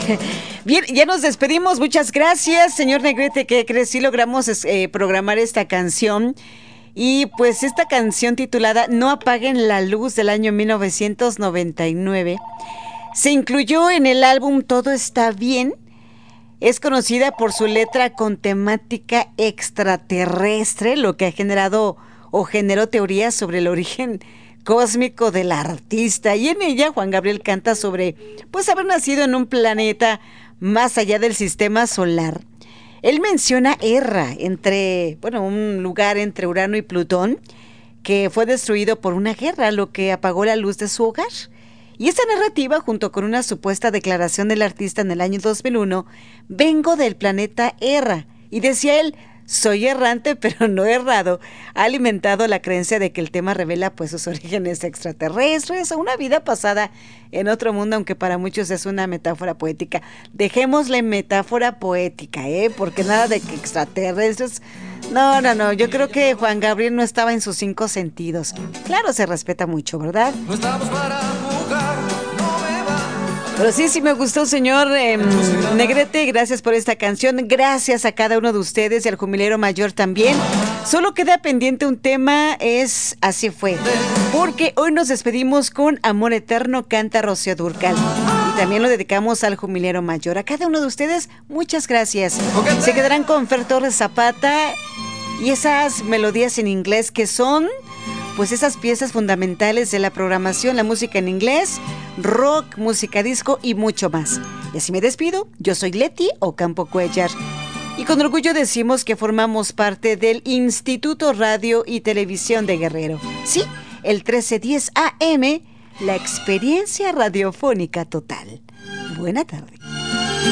Bien, ya nos despedimos. Muchas gracias, señor Negrete. ¿Qué crees? Sí logramos programar esta canción. Y pues esta canción titulada No apaguen la luz del año 1999 se incluyó en el álbum Todo está bien. Es conocida por su letra con temática extraterrestre, lo que ha generado o generó teorías sobre el origen cósmico del artista. Y en ella Juan Gabriel canta sobre pues haber nacido en un planeta más allá del sistema solar. Él menciona Erra, un lugar entre Urano y Plutón, que fue destruido por una guerra, lo que apagó la luz de su hogar. Y esta narrativa, junto con una supuesta declaración del artista en el año 2001, vengo del planeta Erra. Y decía él, soy errante pero no errado, ha alimentado la creencia de que el tema revela pues sus orígenes extraterrestres o una vida pasada en otro mundo, aunque para muchos es una metáfora poética. Dejémosle metáfora poética, porque nada de que extraterrestres. No, yo creo que Juan Gabriel no estaba en sus 5 sentidos. Claro, se respeta mucho, ¿verdad? No estamos para jugar, no me va. Pero sí me gustó, señor Negrete, gracias por esta canción, gracias a cada uno de ustedes y al Jubilero Mayor también. Solo queda pendiente un tema, es Así fue, porque hoy nos despedimos con Amor Eterno, canta Rocío Dúrcal. Y también lo dedicamos al Jubilero Mayor. A cada uno de ustedes, muchas gracias. Se quedarán con Fer Torres Zapata y esas melodías en inglés que son pues esas piezas fundamentales de la programación, la música en inglés, rock, música disco y mucho más. Y así me despido, yo soy Leti Ocampo Cuellar y con orgullo decimos que formamos parte del Instituto Radio y Televisión de Guerrero. Sí, el 1310 AM, la experiencia radiofónica total. Buena tarde.